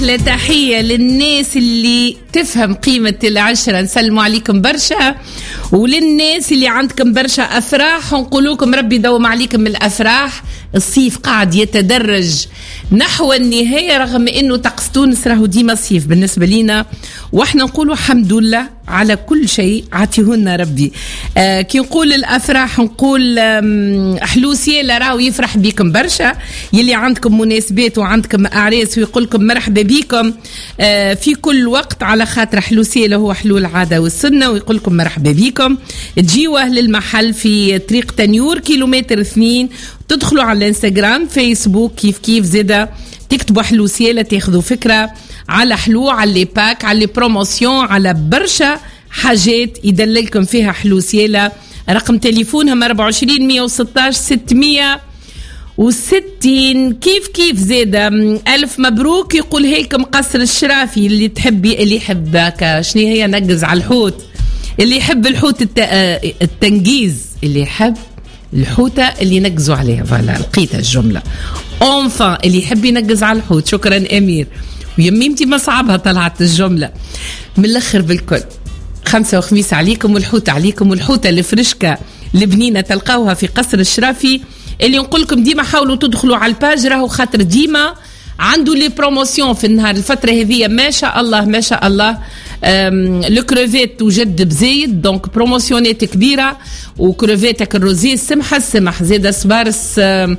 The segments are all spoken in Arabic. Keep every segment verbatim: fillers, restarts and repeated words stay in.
تحية للناس اللي تفهم قيمة العشرة، نسلموا عليكم برشا، وللناس اللي عندكم برشا أفراح ونقولوكم ربي دوم عليكم الأفراح. الصيف قاعد يتدرج نحو النهاية رغم أنه طقس تونس راهو ديما صيف بالنسبة لنا، واحنا نقولوا الحمد لله على كل شيء عطيهولنا ربي. آه كي نقول الأفراح نقول حلوسية راهو يفرح بيكم برشا، يلي عندكم مناسبات وعندكم أعراس ويقولكم مرحبا بيكم آه في كل وقت، على خاطر حلوسية هو حلول العادة والسنة ويقولكم مرحبا بيكم. تجيوا أهل المحل في طريق تنيور كيلومتر اثنين، تدخلوا على الانستغرام فيسبوك كيف كيف زيدا تكتبوا حلوسية تاخذوا فكرة على حلو، على لي باك، على لي بروموسيون، على برشا حاجات يدللكم فيها حلوسية. رقم تليفونهم أربعة وعشرين مية وستة ستمية وستين. كيف كيف زيدا ألف مبروك يقول هيكم قصر الشرافي. اللي تحبي اللي يحبك شنو هي نقز على الحوت، اللي يحب الحوت الت... التنجيز، اللي يحب الحوتة اللي نقزوا عليها. فوالا لقيتها الجملة أونفا، اللي يحب ينقز على الحوت. شكرا أمير، ويميمتي ما صعبها طلعت الجملة من الأخر بالكل. خمسة وخميس عليكم والحوت عليكم، والحوتة الفرشكة البنينة تلقاوها في قصر الشرافي. اللي نقولكم ديما حاولوا تدخلوا على الباج، راهو خاطر ديما عنده لي بروموسيون في النهار الفترة هذه ما شاء الله ما شاء الله. لو كروفيت توجد بزايد دونك بروموسيونات كبيرة، وكروفيتك الروزي السمحة السمح زيادة سبارس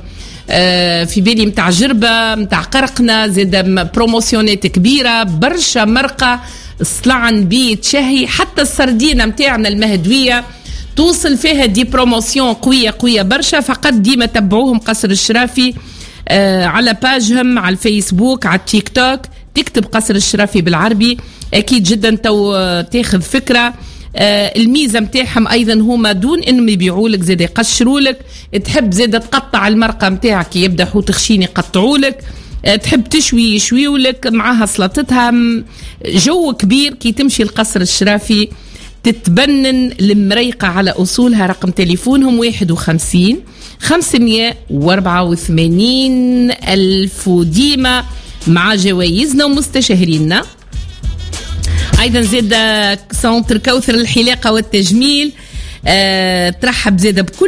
آه في بالي متاع جربة متاع قرقنا زيادة بروموسيونات كبيرة برشا. مرقة صلعن بيت شهي، حتى السردينة متاعنا المهدوية توصل فيها دي بروموسيون قوية قوية برشا. فقط ديما تبعوهم قصر الشرافي آه على باجهم على الفيسبوك على التيك توك، تكتب قصر الشرافي بالعربي أكيد جدا تو تاخذ فكرة. آه الميزة متاعهم أيضا هما دون إنهم يبيعوا لك زيادة يقشروا لك. تحب زيادة تقطع المرقة متاعك يبدأ حوت خشين يقطعوا لك، آه تحب تشوي يشويوا لك معها سلطتها. جو كبير كي تمشي القصر الشرافي تتبنن المريقة على أصولها. رقم تليفونهم واحد وخمسين خمسمية واربعة وثمانين ألف، وديما مع جوايزنا ومستشهريننا. أيضا زيد سنتر كوثر الحلاقة والتجميل أه ترحب زيادة بكل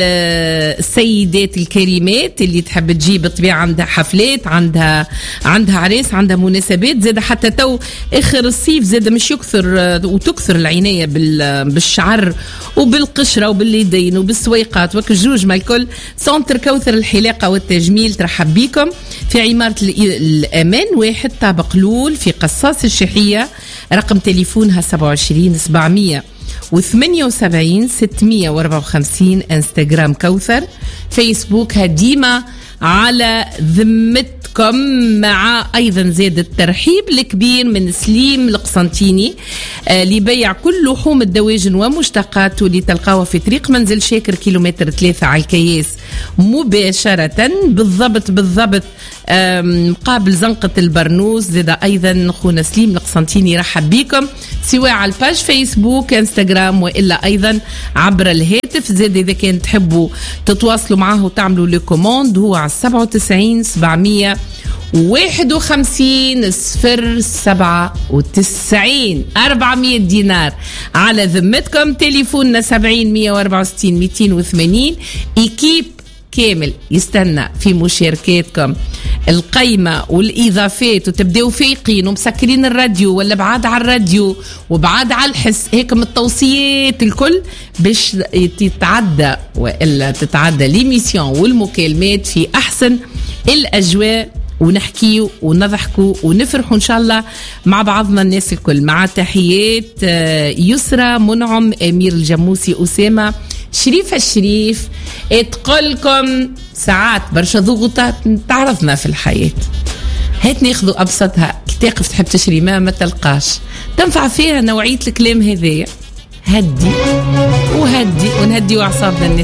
السيدات الكريمات اللي تحب تجيب طبيعة عندها حفلات، عندها عندها عريس، عندها مناسبات. زيادة حتى تو آخر الصيف زيادة مش يكثر وتكثر العناية بالشعر وبالقشرة وباليدين وبالسويقات وكالجوج ما الكل. سنتر كوثر الحلاقة والتجميل ترحب بكم في عمارة الأمان واحد طابق لول في قصاص الشحية. رقم تليفونها سبعة وعشرين سبعمية وثمانية وسبعين ستمية واربعة وخمسين. انستغرام كوثر، فيسبوك ديما على ذمتكم. مع أيضا زاد الترحيب الكبير من سليم القسنطيني آه لبيع كل لحوم الدواجن ومشتقاته اللي تلقاوها في طريق منزل شاكر كيلومتر ثلاثة على الكياس مباشرة بالضبط بالضبط مقابل زنقة البرنوس. زاد أيضا خونا سليم القسنطيني رحب بكم سواء على الباج فيسبوك انستغرام وإلا أيضا عبر الهاتف. زاد إذا كان تحبوا تتواصلوا معه وتعملوا لكوموند هو على سبعة وتسعين سبعمية واحد وخمسين صفر سبعة وتسعين أربعمية دينار على ذمتكم. تليفوننا سبعين مية واربعة وستين ميتين وثمانين. إيكيب كامل يستنى في مشاركاتكم القيمة والإضافات، وتبدأوا فايقين ومسكرين الراديو ولا بعاد على الراديو وبعاد على الحس هيكم التوصيات الكل باش تتعدى وإلا تتعدى ليميسيون والمكالمات في أحسن الأجواء، ونحكيو ونضحكوا ونفرحوا إن شاء الله مع بعضنا الناس الكل. مع تحيات يسرى منعم أمير الجموسي أسامة شريف الشريف. تقولكم ساعات برشا ضغوطات تعرضنا في الحياة، هات ناخذوا أبسطها. تقف تحب تشري ما ما تلقاش تنفع فيها نوعية الكلام هذية. هدي وهدي ونهدي وأعصابنا الناس